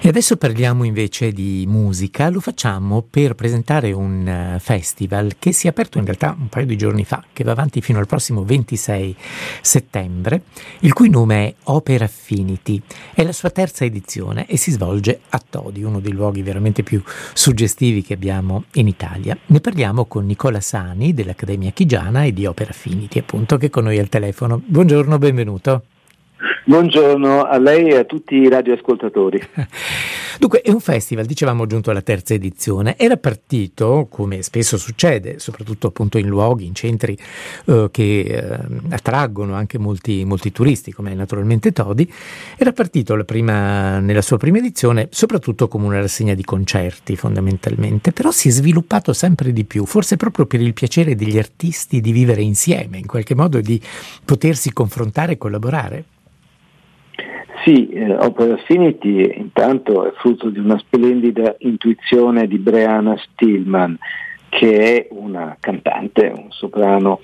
E adesso parliamo invece di musica, lo facciamo per presentare un festival che si è aperto in realtà un paio di giorni fa, che va avanti fino al prossimo 26 settembre, il cui nome è Opera Affinity. È la sua terza edizione e si svolge a Todi, uno dei luoghi veramente più suggestivi che abbiamo in Italia. Ne parliamo con Nicola Sani dell'Accademia Chigiana e di Opera Affinity, appunto, che è con noi al telefono. Buongiorno, benvenuto. Buongiorno a lei e a tutti i radioascoltatori. Dunque, è un festival, dicevamo, giunto alla terza edizione. Era partito, come spesso succede, soprattutto appunto in luoghi, in centri che attraggono anche molti turisti, come naturalmente Todi. Era partito nella sua prima edizione soprattutto come una rassegna di concerti, fondamentalmente, però si è sviluppato sempre di più, forse proprio per il piacere degli artisti di vivere insieme, in qualche modo, e di potersi confrontare e collaborare. Sì, Opera Affinity intanto è frutto di una splendida intuizione di Breana Stillman, che è una cantante, un soprano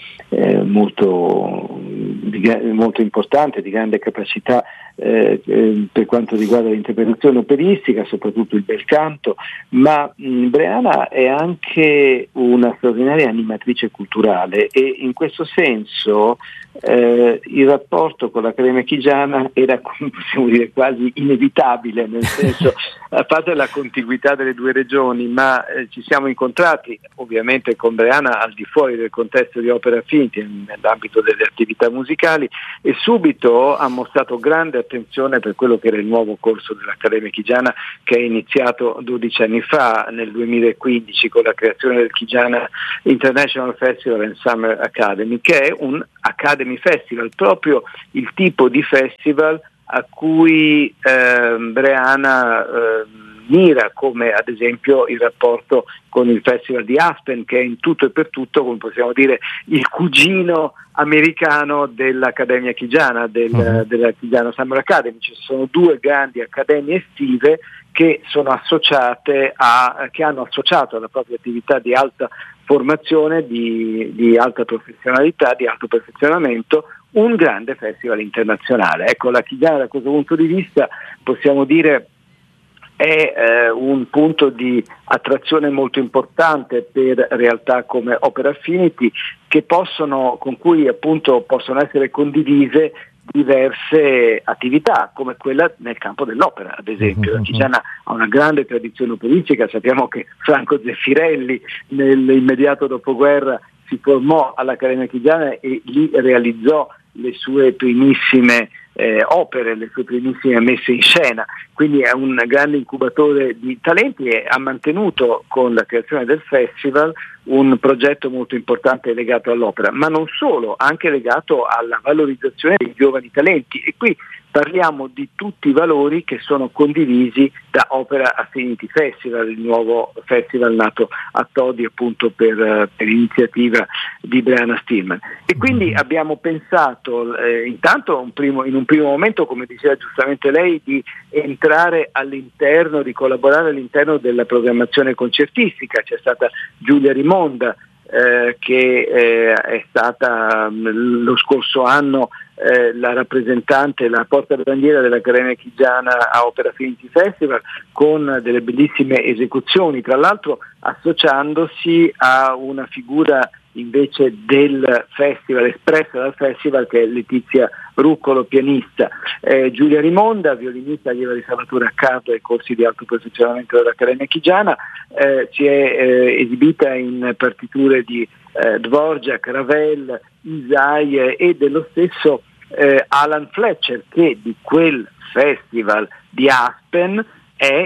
molto importante, di grande capacità per quanto riguarda l'interpretazione operistica, soprattutto il bel canto, ma Breana è anche una straordinaria animatrice culturale e in questo senso il rapporto con l'Accademia Chigiana era, come possiamo dire, quasi inevitabile, nel senso, a parte la contiguità delle due regioni, ma ci siamo incontrati ovviamente con Breana al di fuori del contesto di Opera Affinity, nell'ambito delle attività musicali, e subito ha mostrato grande attenzione per quello che era il nuovo corso dell'Accademia Chigiana, che è iniziato 12 anni fa, nel 2015, con la creazione del Chigiana International Festival and Summer Academy, che è un Academy Festival, proprio il tipo di festival a cui Breana mira, come ad esempio il rapporto con il Festival di Aspen, che è in tutto e per tutto, come possiamo dire, il cugino americano dell'Accademia Chigiana, della Chigiana Summer Academy. Ci sono due grandi accademie estive che sono associate che hanno associato alla propria attività di alta formazione, di alta professionalità, di alto perfezionamento, un grande festival internazionale. Ecco, la Chigiana da questo punto di vista possiamo dire è un punto di attrazione molto importante per realtà come Opera Affinity, con cui appunto possono essere condivise diverse attività, come quella nel campo dell'opera, ad esempio. La Chigiana ha una grande tradizione operistica, sappiamo che Franco Zeffirelli nell'immediato dopoguerra si formò all'Accademia Chigiana e lì realizzò le sue primissime opere, le sue primissime messe in scena, quindi è un grande incubatore di talenti e ha mantenuto con la creazione del festival un progetto molto importante legato all'opera, ma non solo, anche legato alla valorizzazione dei giovani talenti, e qui parliamo di tutti i valori che sono condivisi da Opera Affinity Festival, il nuovo festival nato a Todi appunto per iniziativa di Breana Stillman. E quindi abbiamo pensato intanto in un primo momento, come diceva giustamente lei, di entrare all'interno, di collaborare all'interno della programmazione concertistica. C'è stata Giulia Rimonda, che è stata lo scorso anno la rappresentante, la portabandiera dell'Accademia Chigiana a Opera Affinity Festival, con delle bellissime esecuzioni, tra l'altro associandosi a una figura invece del festival, espressa dal festival, che è Letizia Ruccolo, pianista. Giulia Rimonda, violinista, allieva di salvatura a capo ai corsi di alto perfezionamento dell'Accademia Chigiana, si è esibita in partiture di Dvorak, Ravel, Isaïe e dello stesso Alan Fletcher, che di quel festival di Aspen è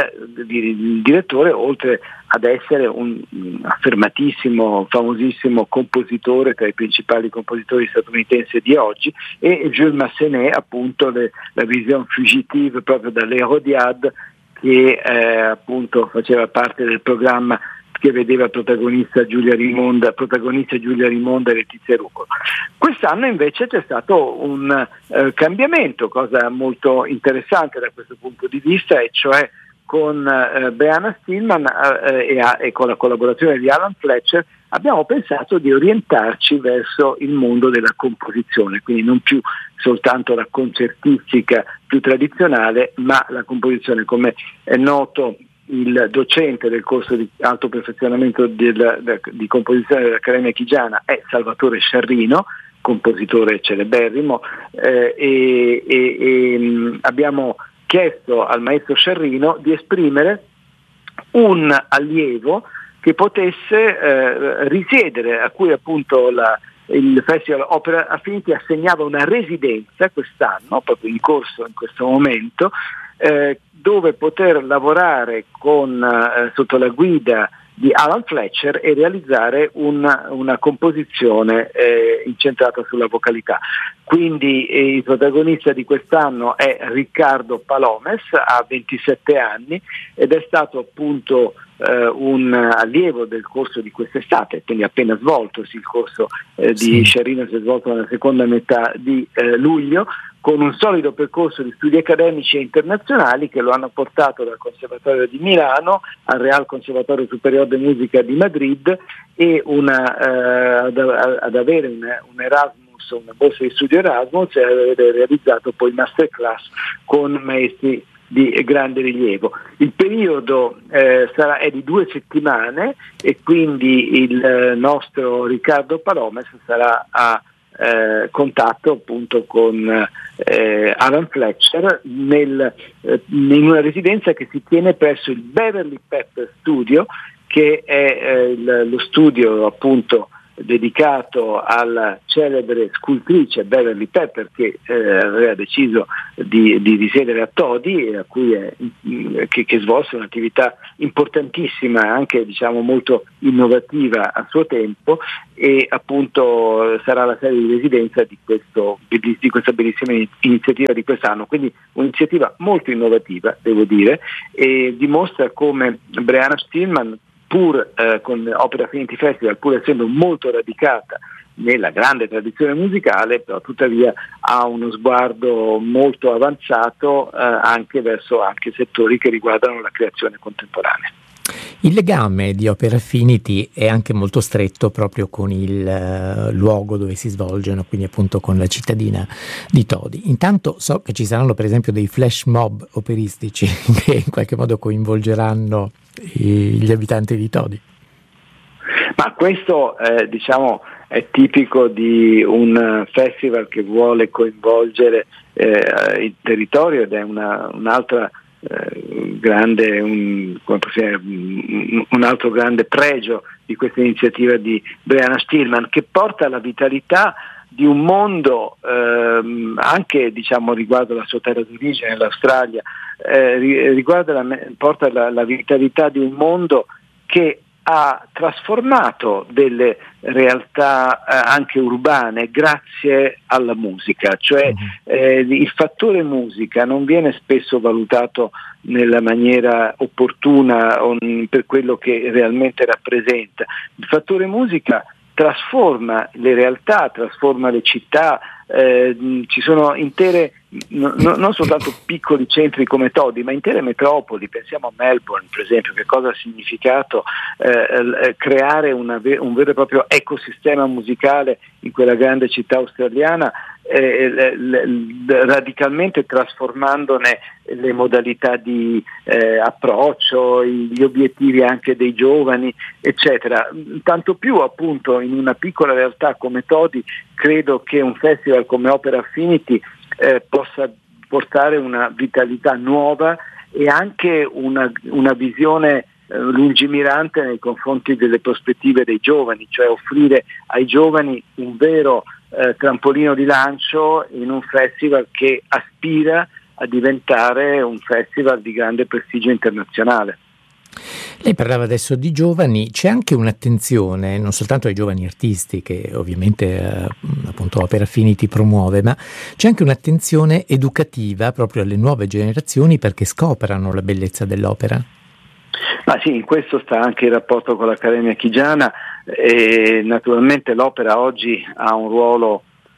il direttore, oltre ad essere un affermatissimo, famosissimo compositore, tra i principali compositori statunitensi di oggi, e Jules Massenet, appunto la Vision Fugitive proprio dall'Hérodiade, che appunto faceva parte del programma che vedeva protagonista Giulia Rimonda e Letizia Ruccolo. Quest'anno invece c'è stato un cambiamento, cosa molto interessante da questo punto di vista, e cioè con Breana Stillman e con la collaborazione di Alan Fletcher abbiamo pensato di orientarci verso il mondo della composizione, quindi non più soltanto la concertistica più tradizionale, ma la composizione. Come è noto, il docente del corso di alto perfezionamento di composizione dell'Accademia Chigiana è Salvatore Sciarrino, compositore celeberrimo, e abbiamo chiesto al maestro Sciarrino di esprimere un allievo che potesse risiedere, a cui appunto il Festival Opera Affinity assegnava una residenza quest'anno, proprio in corso in questo momento, dove poter lavorare sotto la guida di Alan Fletcher e realizzare una composizione incentrata sulla vocalità. Quindi il protagonista di quest'anno è Riccardo Palomes, ha 27 anni ed è stato appunto un allievo del corso di quest'estate, quindi appena svoltosi il corso di Sciarrino, si è svolto nella seconda metà di luglio, con un solido percorso di studi accademici e internazionali che lo hanno portato dal Conservatorio di Milano al Real Conservatorio Superior de Musica di Madrid e ad avere un Erasmus, una borsa di studio Erasmus, e avere realizzato poi masterclass con maestri di grande rilievo. Il periodo è di 2 settimane e quindi il nostro Riccardo Palomes sarà a contatto appunto con Alan Fletcher in una residenza che si tiene presso il Beverly Pepper Studio, che è lo studio appunto dedicato alla celebre scultrice Beverly Pepper, che aveva deciso di risiedere a Todi e a cui che svolse un'attività importantissima, anche diciamo molto innovativa a suo tempo, e appunto sarà la sede di residenza di questa bellissima iniziativa di quest'anno. Quindi un'iniziativa molto innovativa, devo dire, e dimostra come Breana Stillman, pur con Opera Affinity Festival, pur essendo molto radicata nella grande tradizione musicale, però tuttavia ha uno sguardo molto avanzato anche verso settori che riguardano la creazione contemporanea. Il legame di Opera Affinity è anche molto stretto proprio con il luogo dove si svolgono, quindi appunto con la cittadina di Todi. Intanto so che ci saranno per esempio dei flash mob operistici che in qualche modo coinvolgeranno gli abitanti di Todi. Ma questo diciamo è tipico di un festival che vuole coinvolgere il territorio, ed è un'altra grande, un altro grande pregio di questa iniziativa di Breana Stillman, che porta alla vitalità di un mondo anche diciamo riguardo la sua terra d'origine, l'Australia, porta la vitalità di un mondo che ha trasformato delle realtà anche urbane grazie alla musica, cioè il fattore musica non viene spesso valutato nella maniera opportuna per quello che realmente rappresenta. Il fattore musica trasforma le realtà, trasforma le città, ci sono intere, non soltanto piccoli centri come Todi, ma intere metropoli. Pensiamo a Melbourne, per esempio, che cosa ha significato creare un vero e proprio ecosistema musicale in quella grande città australiana, radicalmente trasformandone le modalità di approccio, gli obiettivi anche dei giovani, eccetera. Tanto più appunto in una piccola realtà come Todi, credo che un festival come Opera Affinity possa portare una vitalità nuova e anche una visione lungimirante nei confronti delle prospettive dei giovani, cioè offrire ai giovani un vero trampolino di lancio in un festival che aspira a diventare un festival di grande prestigio internazionale. Lei parlava adesso di giovani, c'è anche un'attenzione non soltanto ai giovani artisti che ovviamente appunto Opera Affinity promuove, ma c'è anche un'attenzione educativa proprio alle nuove generazioni perché scoprano la bellezza dell'opera. Ma sì, in questo sta anche il rapporto con l'Accademia Chigiana, e naturalmente l'opera oggi ha un ruolo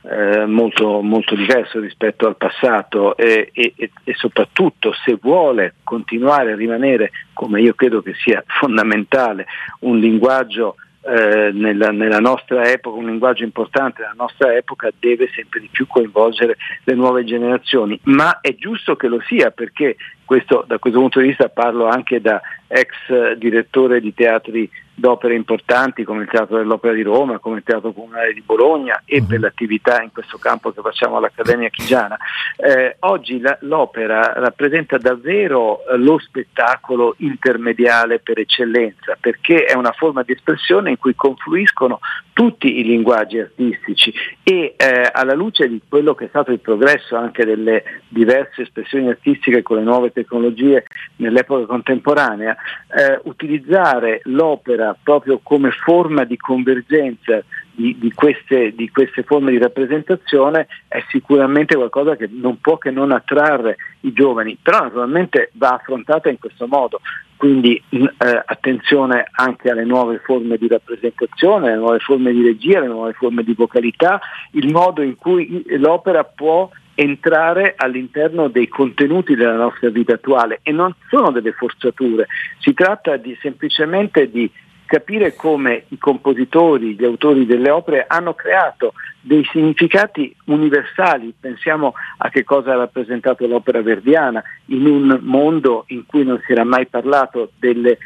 molto, molto diverso rispetto al passato e soprattutto, se vuole continuare a rimanere, come io credo che sia fondamentale, un linguaggio nella nostra epoca, un linguaggio importante nella nostra epoca, deve sempre di più coinvolgere le nuove generazioni, ma è giusto che lo sia, perché da questo punto di vista parlo anche da ex direttore di teatri d'opere importanti come il Teatro dell'Opera di Roma, come il Teatro Comunale di Bologna e per l'attività in questo campo che facciamo all'Accademia Chigiana. Oggi l'opera rappresenta davvero lo spettacolo intermediale per eccellenza, perché è una forma di espressione in cui confluiscono tutti i linguaggi artistici e alla luce di quello che è stato il progresso anche delle diverse espressioni artistiche con le nuove tecnologie nell'epoca contemporanea, utilizzare l'opera proprio come forma di convergenza di queste forme di rappresentazione è sicuramente qualcosa che non può che non attrarre i giovani, però naturalmente va affrontata in questo modo. Quindi attenzione anche alle nuove forme di rappresentazione, alle nuove forme di regia, alle nuove forme di vocalità, il modo in cui l'opera può entrare all'interno dei contenuti della nostra vita attuale, e non sono delle forzature, si tratta semplicemente di capire come i compositori, gli autori delle opere hanno creato dei significati universali. Pensiamo a che cosa ha rappresentato l'opera verdiana in un mondo in cui non si era mai parlato di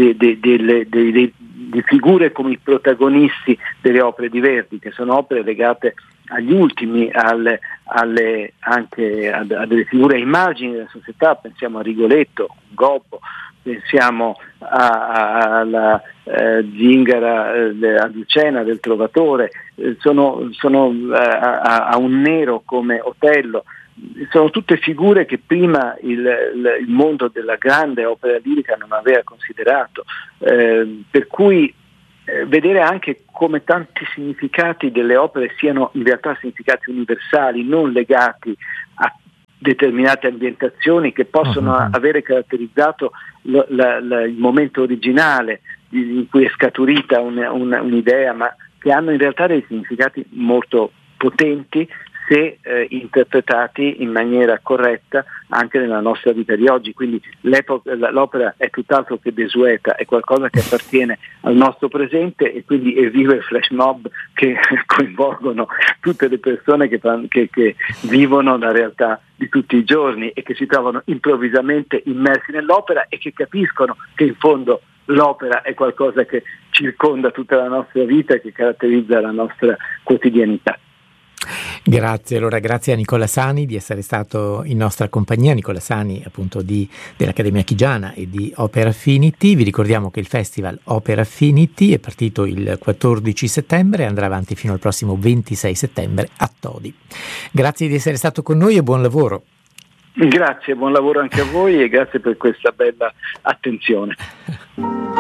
figure come i protagonisti delle opere di Verdi, che sono opere legate agli ultimi, anche a delle figure a immagini della società. Pensiamo a Rigoletto, Gobbo, pensiamo alla Zingara, a Lucena del Trovatore, sono a un nero come Otello. Sono tutte figure che prima il mondo della grande opera lirica non aveva considerato, per cui vedere anche come tanti significati delle opere siano in realtà significati universali, non legati a determinate ambientazioni che possono avere caratterizzato il momento originale in cui è scaturita un'idea, ma che hanno in realtà dei significati molto potenti se interpretati in maniera corretta anche nella nostra vita di oggi. Quindi l'opera è tutt'altro che desueta, è qualcosa che appartiene al nostro presente, e quindi evviva i flash mob che coinvolgono tutte le persone che vivono la realtà di tutti i giorni e che si trovano improvvisamente immersi nell'opera e che capiscono che in fondo l'opera è qualcosa che circonda tutta la nostra vita e che caratterizza la nostra quotidianità. Grazie, allora grazie a Nicola Sani di essere stato in nostra compagnia. Nicola Sani appunto dell'Accademia Chigiana e di Opera Affinity. Vi ricordiamo che il festival Opera Affinity è partito il 14 settembre e andrà avanti fino al prossimo 26 settembre a Todi. Grazie di essere stato con noi e buon lavoro. Grazie, buon lavoro anche a voi e grazie per questa bella attenzione.